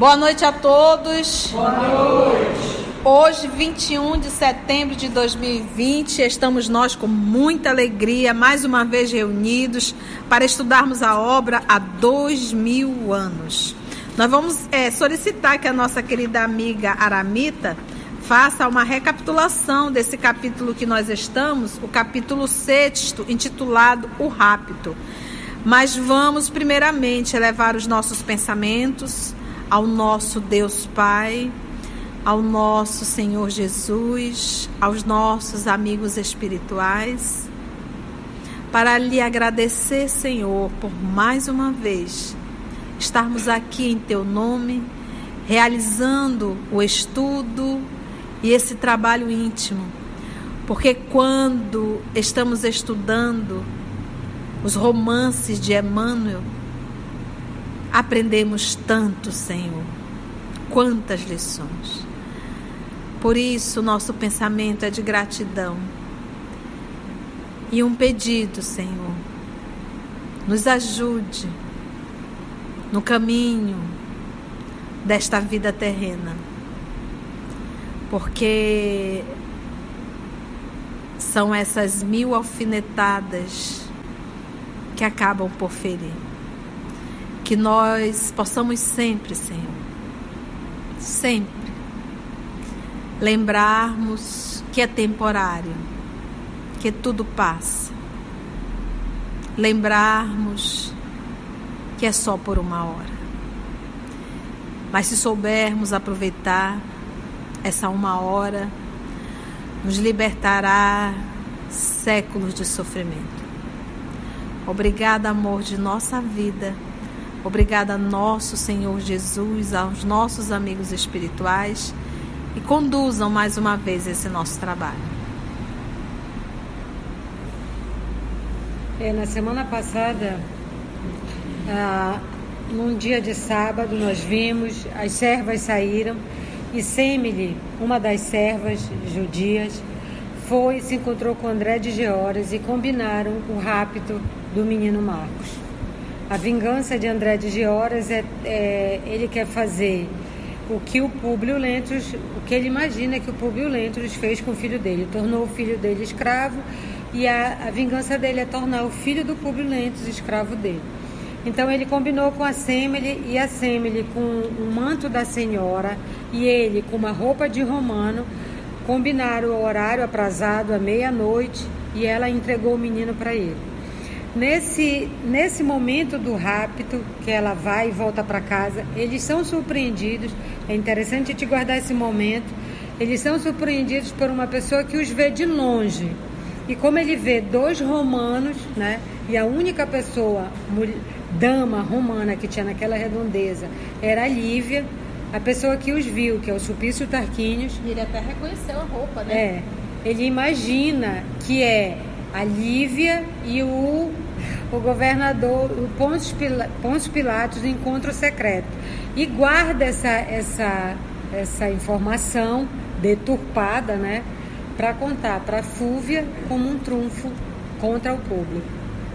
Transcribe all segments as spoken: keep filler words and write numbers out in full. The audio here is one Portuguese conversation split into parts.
Boa noite a todos. Boa noite. Hoje, vinte e um de setembro de dois mil e vinte, estamos nós com muita alegria, mais uma vez reunidos para estudarmos a obra há dois mil anos. Nós vamos é, solicitar que a nossa querida amiga Aramita faça uma recapitulação desse capítulo que nós estamos, o capítulo sexto, intitulado O Rapto. Mas vamos primeiramente elevar os nossos pensamentos ao nosso Deus Pai, ao nosso Senhor Jesus, aos nossos amigos espirituais, para lhe agradecer, Senhor, por mais uma vez estarmos aqui em Teu nome, realizando o estudo e esse trabalho íntimo, porque quando estamos estudando os romances de Emmanuel, aprendemos tanto, Senhor, quantas lições. Por isso, nosso pensamento é de gratidão e um pedido, Senhor, nos ajude no caminho desta vida terrena, porque são essas mil alfinetadas que acabam por ferir. Que nós possamos sempre, Senhor, sempre lembrarmos que é temporário, que tudo passa. Lembrarmos que é só por uma hora. Mas se soubermos aproveitar essa uma hora, nos libertará séculos de sofrimento. Obrigada, amor de nossa vida. Obrigada, nosso Senhor Jesus, aos nossos amigos espirituais, e conduzam mais uma vez esse nosso trabalho. É, na semana passada, ah, num dia de sábado, nós vimos, as servas saíram e Semele, uma das servas judias, foi e se encontrou com André de Georas e combinaram o rapto do menino Marcos. A vingança de André de Georas é, é ele quer fazer o que o Públio Lentulus, o que ele imagina que o Públio Lentulus fez com o filho dele, tornou o filho dele escravo, e a, a vingança dele é tornar o filho do Públio Lentulus escravo dele. Então ele combinou com a Semele, e a Semele com o manto da senhora e ele com uma roupa de romano, combinaram o horário aprazado à meia-noite e ela entregou o menino para ele. Nesse, nesse momento do rapto, que ela vai e volta para casa, eles são surpreendidos, é interessante te guardar esse momento, eles são surpreendidos por uma pessoa que os vê de longe. E como ele vê dois romanos, né, e a única pessoa, mulher, dama romana que tinha naquela redondeza era a Lívia, a pessoa que os viu, que é o Sulpício Tarquínios. E ele até reconheceu a roupa, né? É, ele imagina que é a Lívia e o, o governador, o Pôncio Pilatos, Pôncio Pilatos, no encontro secreto. E guarda essa, essa, essa informação deturpada, né, para contar para Fúvia como um trunfo contra o público.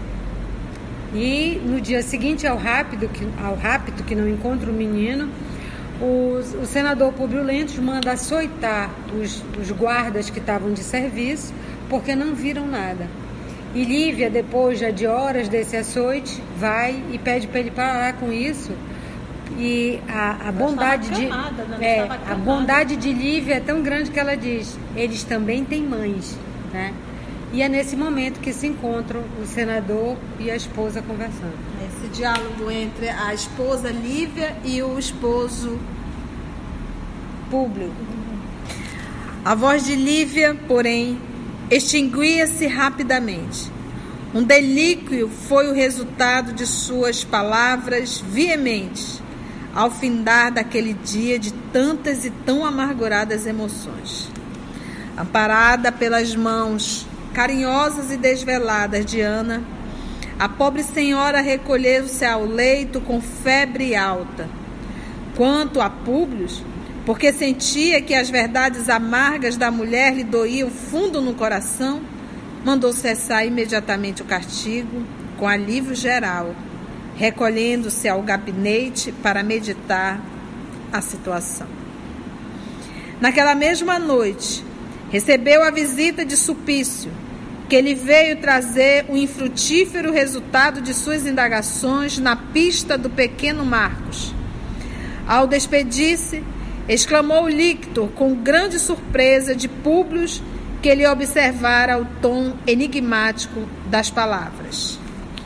E no dia seguinte ao rapto, que, ao rapto, que não encontra o menino, o, o senador Públio Lentulus manda açoitar os, os guardas que estavam de serviço, porque não viram nada. E Lívia, depois já de horas desse açoite, vai e pede para ele parar com isso. E a, a bondade de acamada, né? é, a bondade de Lívia é tão grande que ela diz: eles também têm mães, né? E é nesse momento que se encontram o senador e a esposa conversando. Esse diálogo entre a esposa Lívia e o esposo Públio. A voz de Lívia, porém, extinguia-se rapidamente. Um delíquio foi o resultado de suas palavras veementes, ao findar daquele dia de tantas e tão amarguradas emoções. Amparada pelas mãos carinhosas e desveladas de Ana, a pobre senhora recolheu-se ao leito com febre alta. Quanto a Públio, porque sentia que as verdades amargas da mulher lhe doíam fundo no coração, mandou cessar imediatamente o castigo, com alívio geral, recolhendo-se ao gabinete para meditar a situação. Naquela mesma noite, recebeu a visita de Sulpício, que lhe veio trazer o infrutífero resultado de suas indagações na pista do pequeno Marcos. Ao despedir-se, exclamou Lictor com grande surpresa de Públio, que lhe observara o tom enigmático das palavras.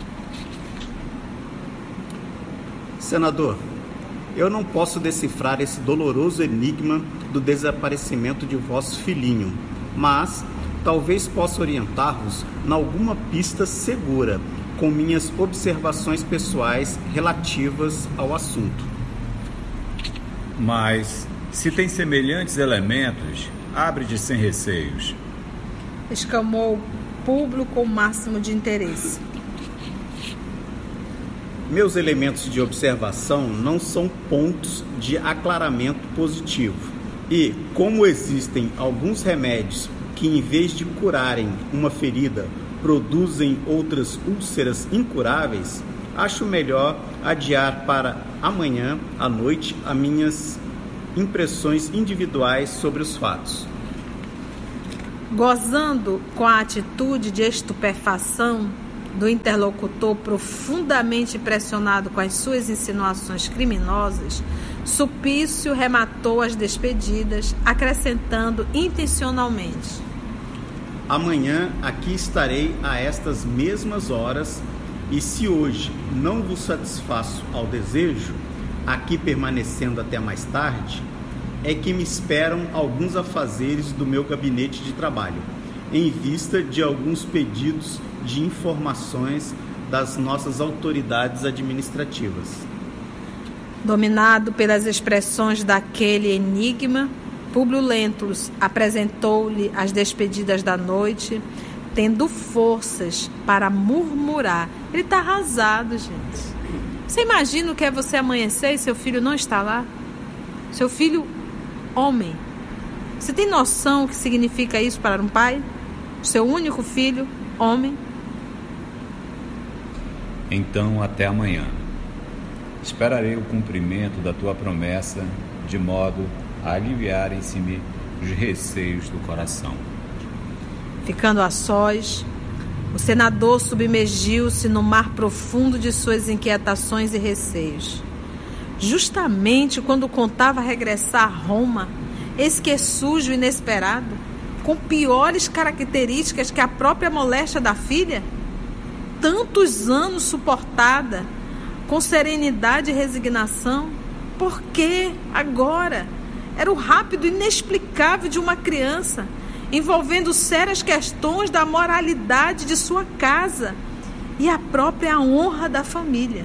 Senador, eu não posso decifrar esse doloroso enigma do desaparecimento de vosso filhinho, mas talvez possa orientar-vos em alguma pista segura com minhas observações pessoais relativas ao assunto. Mas, se tem semelhantes elementos, abre-te sem receios. Exclamou Públio com o máximo de interesse. Meus elementos de observação não são pontos de aclaramento positivo. E, como existem alguns remédios que, em vez de curarem uma ferida, produzem outras úlceras incuráveis, acho melhor adiar para amanhã à noite as minhas impressões individuais sobre os fatos. Gozando com a atitude de estupefação do interlocutor profundamente impressionado com as suas insinuações criminosas, Sulpício rematou as despedidas, acrescentando intencionalmente: Amanhã aqui estarei a estas mesmas horas, e se hoje não vos satisfaço ao desejo, aqui permanecendo até mais tarde, é que me esperam alguns afazeres do meu gabinete de trabalho, em vista de alguns pedidos de informações das nossas autoridades administrativas. Dominado pelas expressões daquele enigma, Públio Lentulus apresentou-lhe as despedidas da noite, tendo forças para murmurar. Ele está arrasado, gente. Você imagina o que é você amanhecer e seu filho não está lá? Seu filho, homem. Você tem noção o que significa isso para um pai? Seu único filho, homem. Então, até amanhã. Esperarei o cumprimento da tua promessa, de modo a aliviarem-se-me os receios do coração. Ficando a sós, o senador submergiu-se no mar profundo de suas inquietações e receios. Justamente quando contava regressar a Roma, eis que surge o inesperado, com piores características que a própria moléstia da filha, tantos anos suportada, com serenidade e resignação. Por que agora? Era o rápido inexplicável de uma criança, envolvendo sérias questões da moralidade de sua casa e a própria honra da família.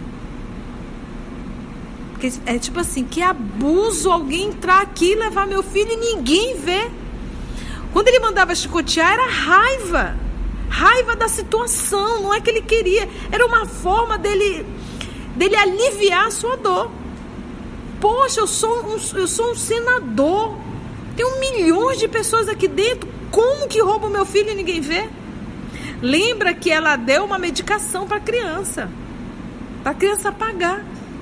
Porque é tipo assim, que abuso alguém entrar aqui e levar meu filho e ninguém vê. Quando ele mandava chicotear, era raiva. Raiva da situação, não é que ele queria. Era uma forma dele, dele aliviar a sua dor. Poxa, eu sou um, eu sou um senador. Tem milhões de pessoas aqui dentro. Como que rouba o meu filho e ninguém vê? Lembra que ela deu uma medicação para a criança. Para a criança pagar.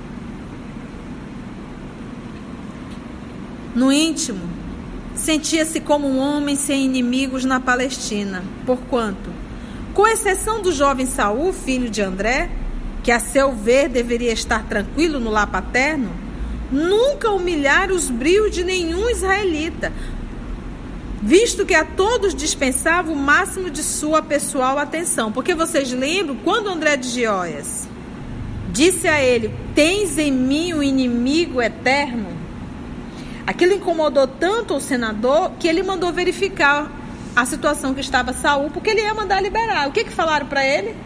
No íntimo, sentia-se como um homem sem inimigos na Palestina, porquanto, com exceção do jovem Saul, filho de André, que a seu ver deveria estar tranquilo no lar paterno, nunca humilhara os brios de nenhum israelita, visto que a todos dispensava o máximo de sua pessoal atenção. Porque vocês lembram, quando André de Gióias disse a ele: tens em mim um inimigo eterno, aquilo incomodou tanto o senador que ele mandou verificar a situação que estava Saul, porque ele ia mandar liberar. O que que falaram para ele?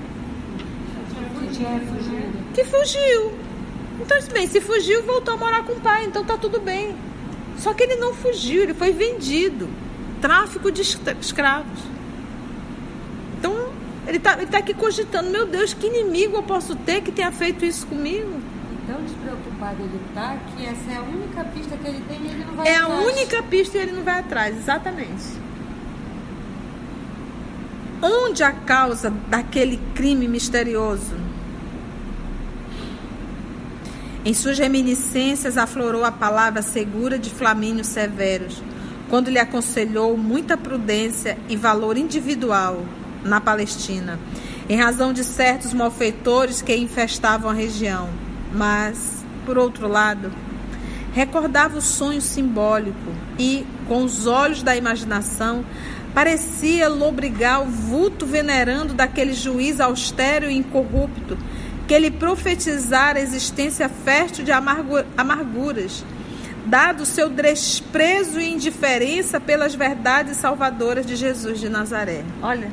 Que fugiu. Então, bem, se fugiu, voltou a morar com o pai, então tá tudo bem. Só que ele não fugiu, ele foi vendido. Tráfico de escravos. Então, ele tá, ele tá aqui cogitando: meu Deus, que inimigo eu posso ter que tenha feito isso comigo? Tão despreocupado ele tá, que essa é a única pista que ele tem e ele não vai é atrás. É a única pista e ele não vai atrás, exatamente. Onde a causa daquele crime misterioso? Em suas reminiscências aflorou a palavra segura de Flamínio Severus, quando lhe aconselhou muita prudência e valor individual na Palestina, em razão de certos malfeitores que infestavam a região. Mas, por outro lado, recordava o sonho simbólico e, com os olhos da imaginação, parecia lobrigar o vulto venerando daquele juiz austero e incorrupto que lhe profetizara a existência fértil de amarguras, dado seu desprezo e indiferença pelas verdades salvadoras de Jesus de Nazaré. Olha,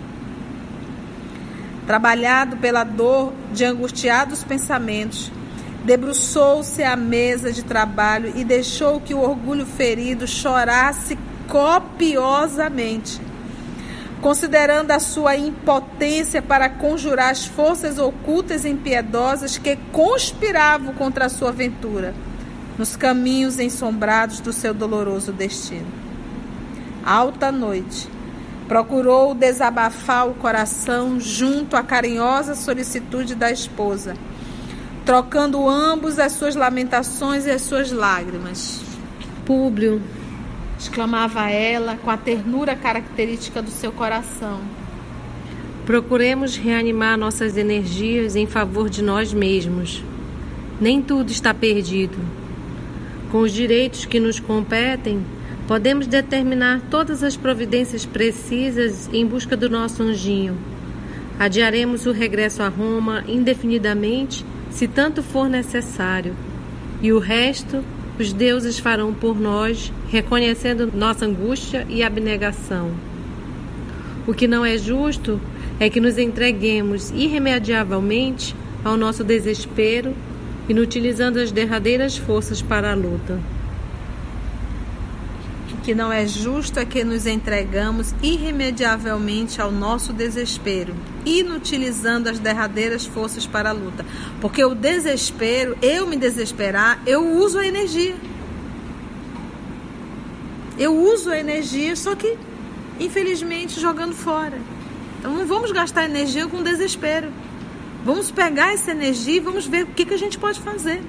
trabalhado pela dor de angustiados pensamentos, debruçou-se à mesa de trabalho e deixou que o orgulho ferido chorasse copiosamente, considerando a sua impotência para conjurar as forças ocultas e impiedosas que conspiravam contra a sua ventura, nos caminhos ensombrados do seu doloroso destino. Alta noite, procurou desabafar o coração junto à carinhosa solicitude da esposa, trocando ambos as suas lamentações e as suas lágrimas. Públio, exclamava ela com a ternura característica do seu coração, procuremos reanimar nossas energias em favor de nós mesmos. Nem tudo está perdido. Com os direitos que nos competem, podemos determinar todas as providências precisas em busca do nosso anjinho. Adiaremos o regresso a Roma indefinidamente, se tanto for necessário, e o resto os deuses farão por nós, reconhecendo nossa angústia e abnegação. O que não é justo é que nos entreguemos irremediavelmente ao nosso desespero, inutilizando as derradeiras forças para a luta. O que não é justo é que nos entregamos irremediavelmente ao nosso desespero, inutilizando as derradeiras forças para a luta. Porque o desespero, eu me desesperar, eu uso a energia. Eu uso a energia, só que, infelizmente, jogando fora. Então não vamos gastar energia com desespero. Vamos pegar essa energia e vamos ver o que, que a gente pode fazer.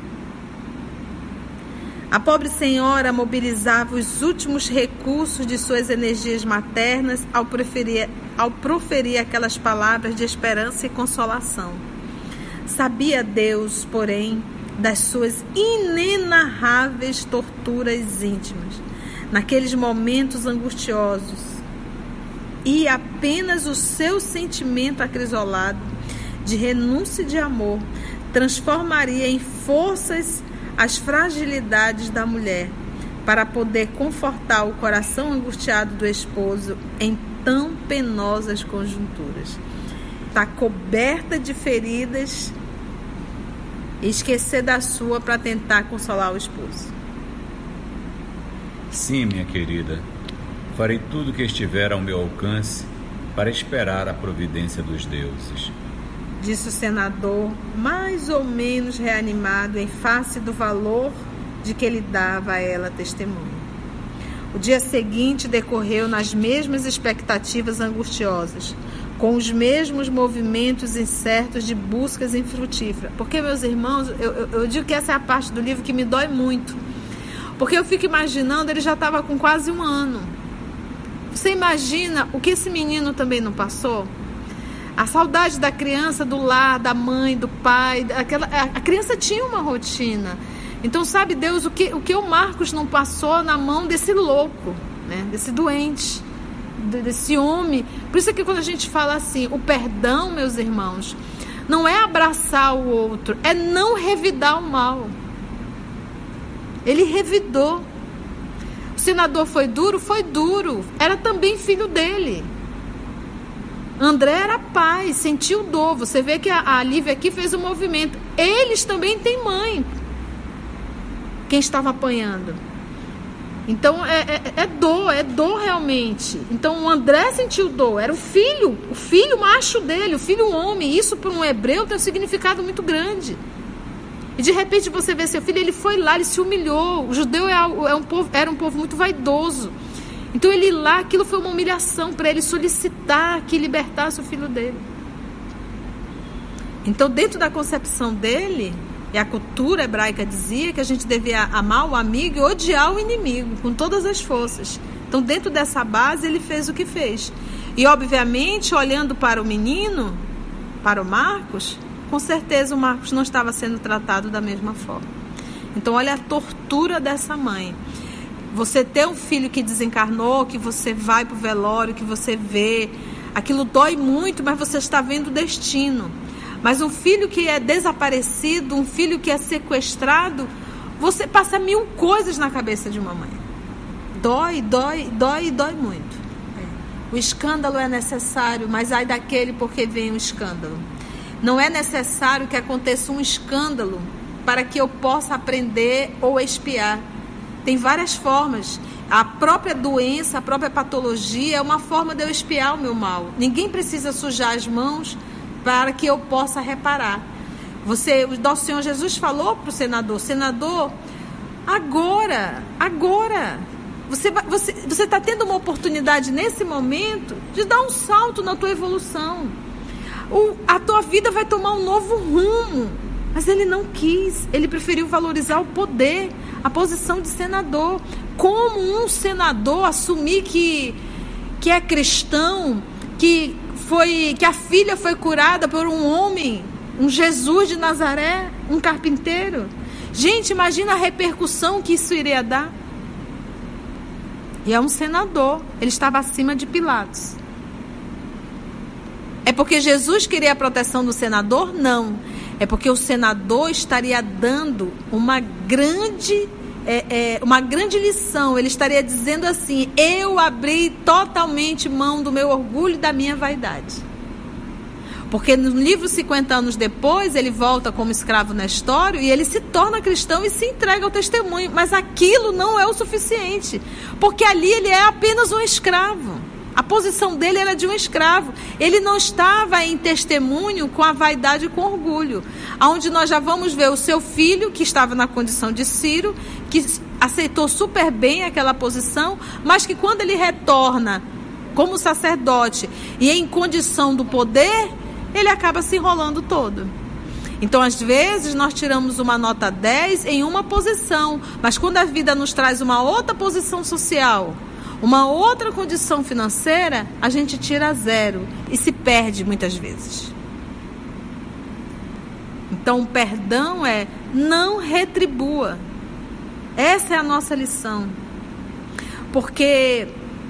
A pobre senhora mobilizava os últimos recursos de suas energias maternas ao, preferir, ao proferir aquelas palavras de esperança e consolação. Sabia Deus, porém, das suas inenarráveis torturas íntimas, naqueles momentos angustiosos, e apenas o seu sentimento acrisolado de renúncia e de amor transformaria em forças as fragilidades da mulher, para poder confortar o coração angustiado do esposo em tão penosas conjunturas. Está coberta de feridas e esquecer da sua para tentar consolar o esposo. Sim, minha querida, farei tudo o que estiver ao meu alcance para esperar a providência dos deuses, disse o senador, mais ou menos reanimado em face do valor de que ele dava a ela testemunho. O dia seguinte decorreu nas mesmas expectativas angustiosas, com os mesmos movimentos incertos de buscas infrutíferas. Porque, meus irmãos, eu, eu, eu digo que essa é a parte do livro que me dói muito. Porque eu fico imaginando, ele já estava com quase um ano. Você imagina o que esse menino também não passou? A saudade da criança, do lar, da mãe, do pai. Aquela, a criança tinha uma rotina. Então, sabe Deus, o que o, que o Marcos não passou na mão desse louco, né? Desse doente, desse homem. Por isso é que quando a gente fala assim, o perdão, meus irmãos, não é abraçar o outro, é não revidar o mal. Ele revidou. O senador foi duro? Foi duro. Era também filho dele. André era pai, sentiu dor. Você vê que a, a Lívia aqui fez um movimento. Eles também têm mãe. Quem estava apanhando. Então é, é, é dor, é dor realmente. Então o André sentiu dor. Era o filho, o filho macho dele, o filho homem. Isso para um hebreu tem um significado muito grande. E de repente você vê seu filho, ele foi lá, ele se humilhou. O judeu é, é um povo, era um povo muito vaidoso. Então ele ir lá, aquilo foi uma humilhação para ele solicitar que libertasse o filho dele. Então dentro da concepção dele, E a cultura hebraica dizia que a gente devia amar o amigo e odiar o inimigo, com todas as forças. Então, dentro dessa base, ele fez o que fez. E, obviamente, olhando para o menino, para o Marcos, com certeza o Marcos não estava sendo tratado da mesma forma. Então, olha a tortura dessa mãe. Você ter um filho que desencarnou, que você vai para o velório, que você vê, aquilo dói muito, mas você está vendo o destino. Mas um filho que é desaparecido, um filho que é sequestrado, você passa mil coisas na cabeça de uma mãe. Dói, dói, dói e dói muito. O escândalo é necessário, mas ai daquele porque vem um escândalo. Não é necessário que aconteça um escândalo para que eu possa aprender ou expiar. Tem várias formas. A própria doença, a própria patologia é uma forma de eu expiar o meu mal. Ninguém precisa sujar as mãos para que eu possa reparar. Você, o nosso Senhor Jesus falou para o senador, senador, agora, agora, você está você, você tá tendo uma oportunidade nesse momento de dar um salto na tua evolução. O, a tua vida vai tomar um novo rumo. Mas ele não quis, ele preferiu valorizar o poder, a posição de senador. Como um senador assumir que, que é cristão, que, foi, que a filha foi curada por um homem, um Jesus de Nazaré, um carpinteiro? Gente, imagina a repercussão que isso iria dar. E é um senador, ele estava acima de Pilatos. É porque Jesus queria a proteção do senador? Não. É porque o senador estaria dando uma grande, é, é, uma grande lição. Ele estaria dizendo assim: eu abri totalmente mão do meu orgulho e da minha vaidade. Porque no livro cinquenta anos depois, ele volta como escravo Nestório e ele se torna cristão e se entrega ao testemunho. Mas aquilo não é o suficiente, porque ali ele é apenas um escravo. A posição dele era de um escravo. Ele não estava em testemunho com a vaidade e com orgulho. Onde nós já vamos ver o seu filho, que estava na condição de Ciro, que aceitou super bem aquela posição, mas que quando ele retorna como sacerdote e em condição do poder, ele acaba se enrolando todo. Então, às vezes, nós tiramos uma nota dez em uma posição, mas quando a vida nos traz uma outra posição social, uma outra condição financeira, a gente tira zero e se perde muitas vezes. Então, o perdão é não retribua. Essa é a nossa lição. Porque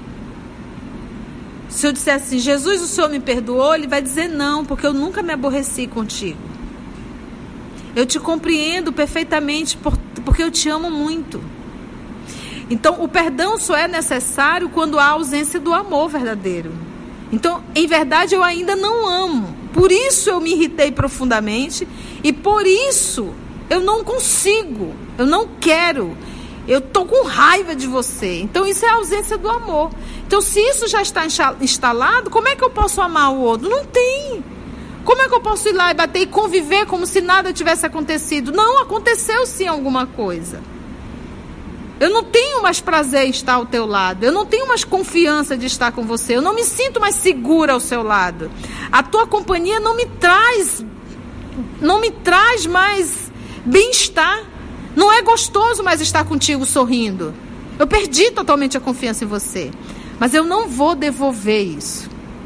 se eu disser assim, Jesus, o Senhor me perdoou, ele vai dizer não, porque eu nunca me aborreci contigo. Eu te compreendo perfeitamente porque eu te amo muito. Então, o perdão só é necessário quando há ausência do amor verdadeiro. Então, em verdade, eu ainda não amo. Por isso eu me irritei profundamente e por isso eu não consigo, eu não quero, eu estou com raiva de você. Então, isso é a ausência do amor. Então, se isso já está instalado, como é que eu posso amar o outro? Não tem. Como é que eu posso ir lá e bater e conviver como se nada tivesse acontecido? Não, aconteceu sim alguma coisa. Eu não tenho mais prazer em estar ao teu lado. Eu não tenho mais confiança de estar com você. Eu não me sinto mais segura ao seu lado. A tua companhia não me traz, não me traz mais bem-estar. Não é gostoso mais estar contigo sorrindo. Eu perdi totalmente a confiança em você. Mas eu não vou devolver isso.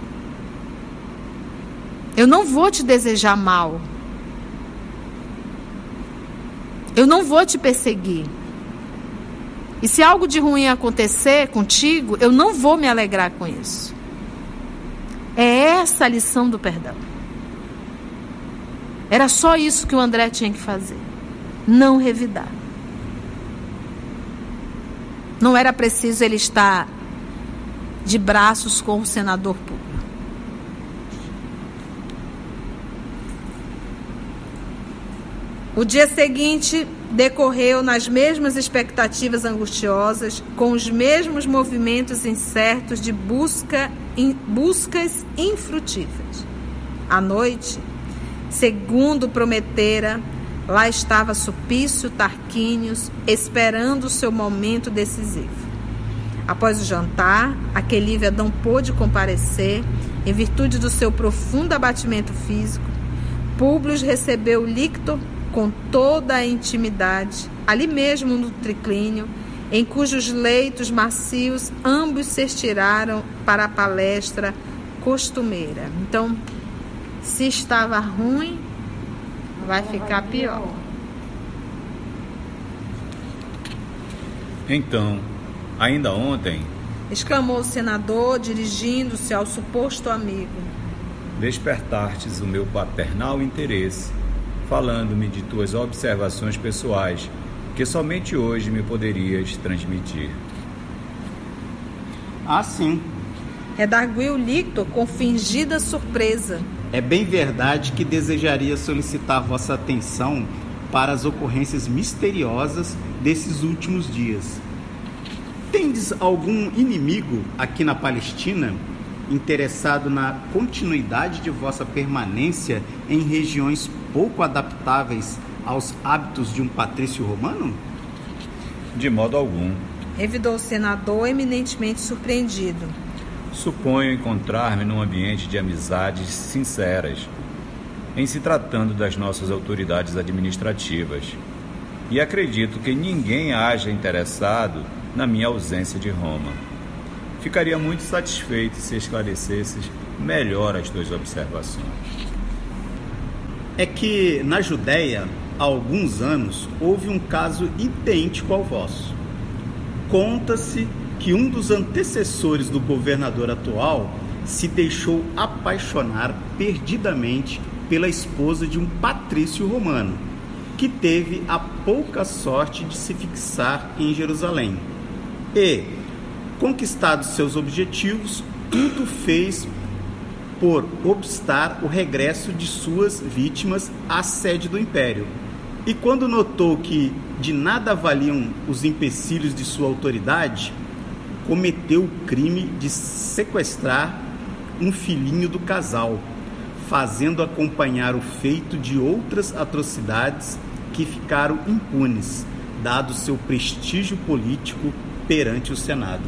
Eu não vou te desejar mal. Eu não vou te perseguir. E se algo de ruim acontecer contigo, eu não vou me alegrar com isso. É essa a lição do perdão. Era só isso que o André tinha que fazer. Não revidar. Não era preciso ele estar de braços com o senador público. O dia seguinte decorreu nas mesmas expectativas angustiosas, com os mesmos movimentos incertos de busca, in, buscas infrutíferas. À noite, segundo prometera, lá estava Sulpício Tarquínios, esperando o seu momento decisivo. Após o jantar, Aquelívia não pôde comparecer, em virtude do seu profundo abatimento físico. Públio recebeu Lictor com toda a intimidade, ali mesmo no triclínio, em cujos leitos macios ambos se estiraram para a palestra costumeira. Então, se estava ruim, vai ficar pior. Então, ainda ontem, exclamou o senador, dirigindo-se ao suposto amigo, despertastes o meu paternal interesse, falando-me de tuas observações pessoais, que somente hoje me poderias transmitir. Ah, sim. Redarguiu Lictor com fingida surpresa. É bem verdade que desejaria solicitar vossa atenção para as ocorrências misteriosas desses últimos dias. Tendes algum inimigo aqui na Palestina interessado na continuidade de vossa permanência em regiões pouco adaptáveis aos hábitos de um patrício romano? De modo algum. Revidou o senador, eminentemente surpreendido. Suponho encontrar-me num ambiente de amizades sinceras, em se tratando das nossas autoridades administrativas, e acredito que ninguém haja interessado na minha ausência de Roma. Ficaria muito satisfeito se esclarecesses melhor as tuas observações. É que na Judéia, há alguns anos, houve um caso idêntico ao vosso. Conta-se que um dos antecessores do governador atual se deixou apaixonar perdidamente pela esposa de um patrício romano, que teve a pouca sorte de se fixar em Jerusalém. E, conquistados seus objetivos, tudo fez por obstar o regresso de suas vítimas à sede do império. E quando notou que de nada valiam os empecilhos de sua autoridade, cometeu o crime de sequestrar um filhinho do casal, fazendo acompanhar o feito de outras atrocidades que ficaram impunes, dado seu prestígio político perante o Senado.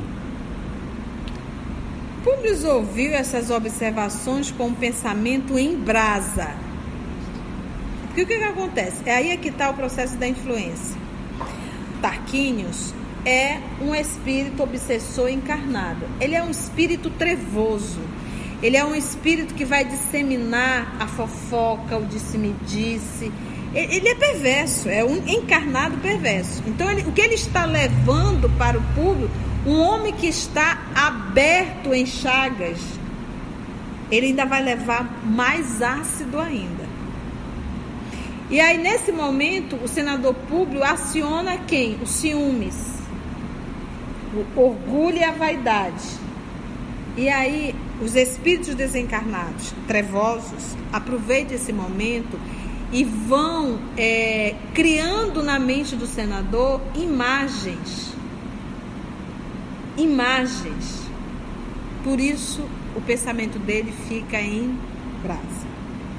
Públio ouviu essas observações com um pensamento em brasa. Porque o que, que acontece? É aí é que está o processo da influência. Tarquínios é um espírito obsessor encarnado. Ele é um espírito trevoso. Ele é um espírito que vai disseminar a fofoca, o disse-me-disse. Ele é perverso, é um encarnado perverso. Então, ele, o que ele está levando para o público, um homem que está aberto em chagas, ele ainda vai levar mais ácido ainda. E aí, nesse momento, o senador Públio aciona quem? Os ciúmes, o orgulho e a vaidade. E aí, os espíritos desencarnados, trevosos, aproveitam esse momento e vão é, criando na mente do senador imagens. Imagens. Por isso, o pensamento dele fica em brasa.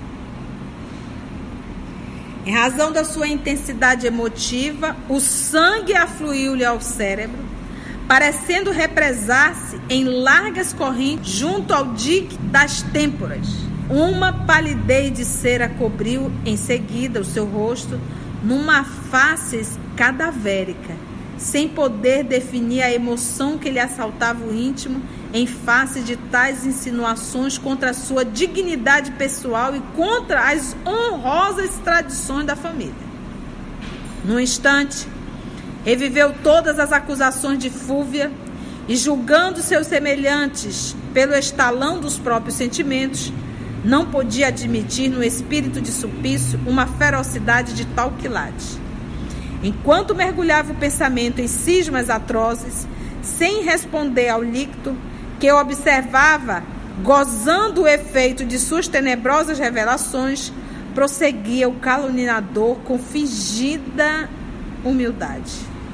Em razão da sua intensidade emotiva, o sangue afluiu-lhe ao cérebro, parecendo represar-se em largas correntes junto ao dique das têmporas. Uma palidez de cera cobriu em seguida o seu rosto numa face cadavérica, sem poder definir a emoção que lhe assaltava o íntimo em face de tais insinuações contra a sua dignidade pessoal e contra as honrosas tradições da família. Num instante, reviveu todas as acusações de Fúvia e, julgando seus semelhantes pelo estalão dos próprios sentimentos, não podia admitir no espírito de Sulpício uma ferocidade de tal quilate. Enquanto mergulhava o pensamento em cismas atrozes, sem responder ao Lictor, que observava, gozando o efeito de suas tenebrosas revelações, prosseguia o caluniador com fingida humildade.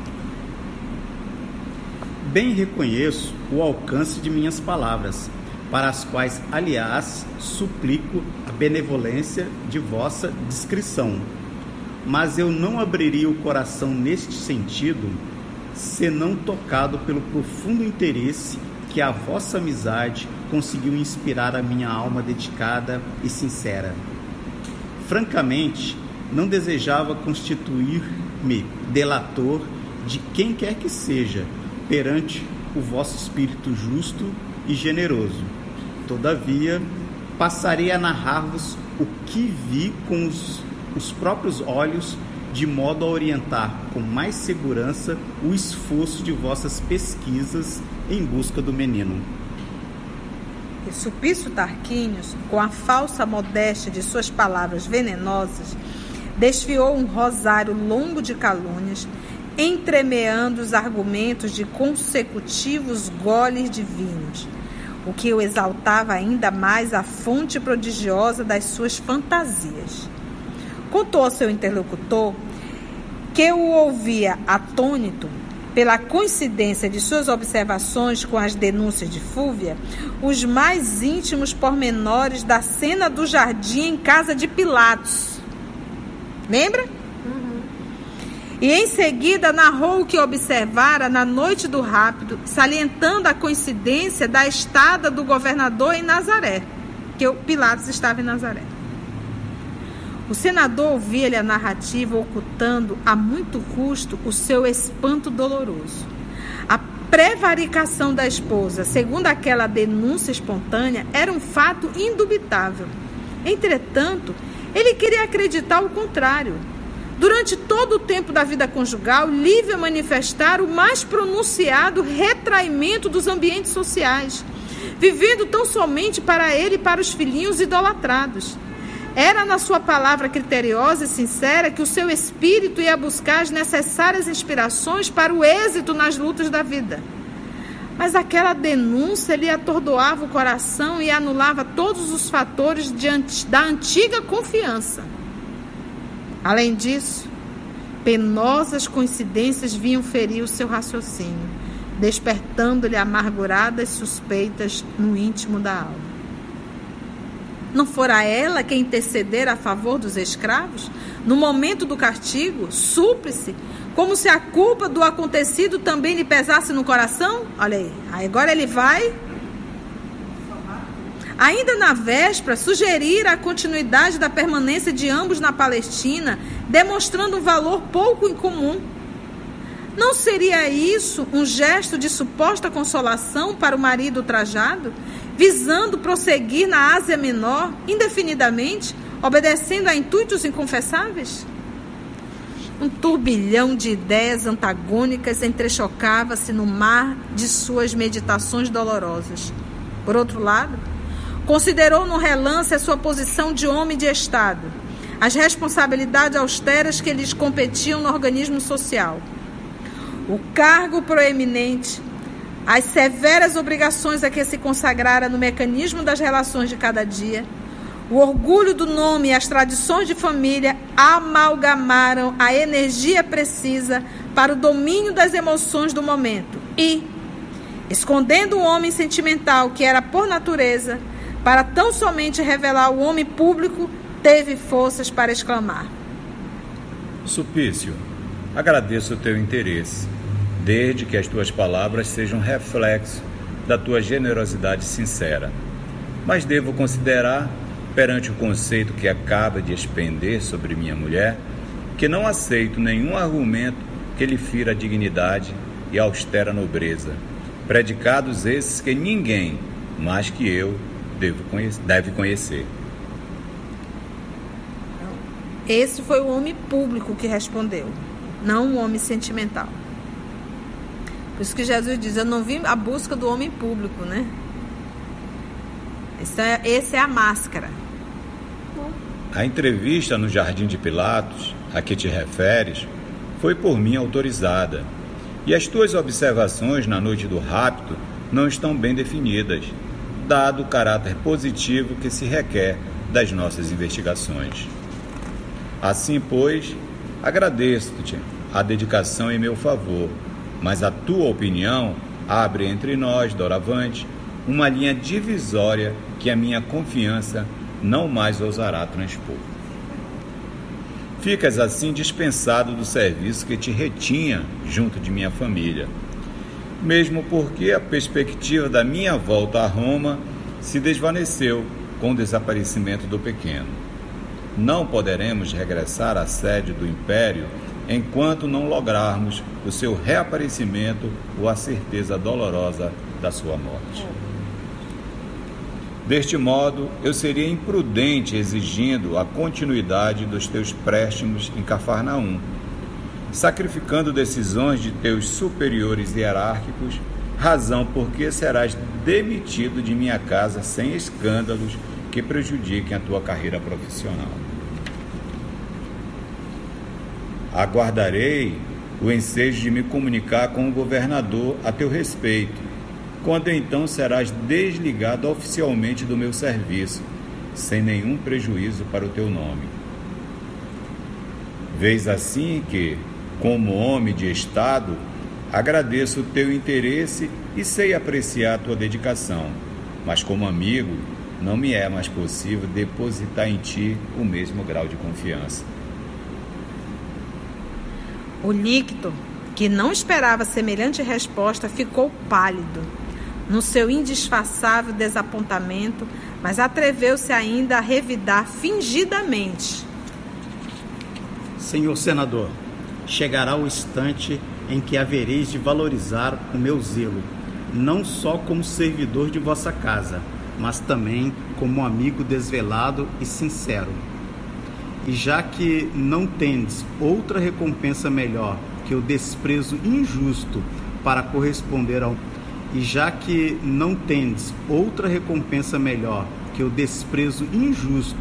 Bem reconheço o alcance de minhas palavras, para as quais, aliás, suplico a benevolência de vossa discrição. Mas eu não abriria o coração neste sentido, senão tocado pelo profundo interesse que a vossa amizade conseguiu inspirar a minha alma dedicada e sincera. Francamente, não desejava constituir-me delator de quem quer que seja perante o vosso Espírito justo e generoso. Todavia, passarei a narrar-vos o que vi com os, os próprios olhos, de modo a orientar com mais segurança o esforço de vossas pesquisas em busca do menino. E Sulpício Tarquínios, com a falsa modéstia de suas palavras venenosas, desfiou um rosário longo de calúnias, entremeando os argumentos de consecutivos goles de vinhos, o que o exaltava ainda mais a fonte prodigiosa das suas fantasias. Contou ao seu interlocutor que o ouvia atônito pela coincidência de suas observações com as denúncias de Fúvia, os mais íntimos pormenores da cena do jardim em casa de Pilatos. Lembra? Uhum. E em seguida narrou o que observara na noite do rapto, salientando a coincidência da estada do governador em Nazaré, que o Pilatos estava em Nazaré. O senador ouvia-lhe a narrativa, ocultando a muito custo o seu espanto doloroso. A prevaricação da esposa, segundo aquela denúncia espontânea, era um fato indubitável. Entretanto, ele queria acreditar o contrário. Durante todo o tempo da vida conjugal, Lívia manifestara o mais pronunciado retraimento dos ambientes sociais, vivendo tão somente para ele e para os filhinhos idolatrados. Era na sua palavra criteriosa e sincera que o seu espírito ia buscar as necessárias inspirações para o êxito nas lutas da vida. Mas aquela denúncia lhe atordoava o coração e anulava todos os fatores de, da antiga confiança. Além disso, penosas coincidências vinham ferir o seu raciocínio, despertando-lhe amarguradas suspeitas no íntimo da alma. Não fora ela quem intercedera a favor dos escravos? No momento do castigo, súplice, como se a culpa do acontecido também lhe pesasse no coração? Olha aí, agora ele vai... Ainda na véspera, sugerir a continuidade da permanência de ambos na Palestina, demonstrando um valor pouco incomum. Não seria isso um gesto de suposta consolação para o marido ultrajado, visando prosseguir na Ásia Menor, indefinidamente, obedecendo a intuitos inconfessáveis? Um turbilhão de ideias antagônicas entrechocava-se no mar de suas meditações dolorosas. Por outro lado, considerou no relance a sua posição de homem de Estado, as responsabilidades austeras que lhes competiam no organismo social, o cargo proeminente, as severas obrigações a que se consagrara no mecanismo das relações de cada dia, o orgulho do nome e as tradições de família amalgamaram a energia precisa para o domínio das emoções do momento e, escondendo o homem sentimental que era por natureza, para tão somente revelar o homem público, teve forças para exclamar: Sulpício, agradeço o teu interesse, desde que as tuas palavras sejam reflexo da tua generosidade sincera. Mas devo considerar, perante o conceito que acaba de expender sobre minha mulher, que não aceito nenhum argumento que lhe fira a dignidade e a austera nobreza, predicados esses que ninguém, mais que eu, devo conhecer, deve conhecer. Esse foi o homem público que respondeu, não o homem sentimental. Por isso que Jesus diz: eu não vim à busca do homem público, né? Essa é, essa é a máscara. A entrevista no Jardim de Pilatos, a que te referes, foi por mim autorizada, e as tuas observações na noite do rapto não estão bem definidas, dado o caráter positivo que se requer das nossas investigações. Assim, pois, agradeço-te a dedicação em meu favor, mas a tua opinião abre entre nós, doravante, uma linha divisória que a minha confiança não mais ousará transpor. Ficas assim dispensado do serviço que te retinha junto de minha família, mesmo porque a perspectiva da minha volta a Roma se desvaneceu com o desaparecimento do pequeno. não poderemos regressar à sede do Império enquanto não lograrmos o seu reaparecimento ou a certeza dolorosa da sua morte. Deste modo, eu seria imprudente exigindo a continuidade dos teus préstimos em Cafarnaum, sacrificando decisões de teus superiores hierárquicos, razão porque serás demitido de minha casa sem escândalos que prejudiquem a tua carreira profissional. Aguardarei o ensejo de me comunicar com o governador a teu respeito, quando então serás desligado oficialmente do meu serviço, sem nenhum prejuízo para o teu nome. Vês assim que, como homem de Estado, agradeço o teu interesse e sei apreciar a tua dedicação, mas como amigo, não me é mais possível depositar em ti o mesmo grau de confiança. O líquido, que não esperava semelhante resposta, ficou pálido no seu indisfarçável desapontamento, mas atreveu-se ainda a revidar fingidamente. Senhor senador, chegará o instante em que havereis de valorizar o meu zelo, não só como servidor de vossa casa, mas também como amigo desvelado e sincero. E já que não tendes outra recompensa melhor que o desprezo injusto para corresponder ao e já que não tendes outra recompensa melhor que o desprezo injusto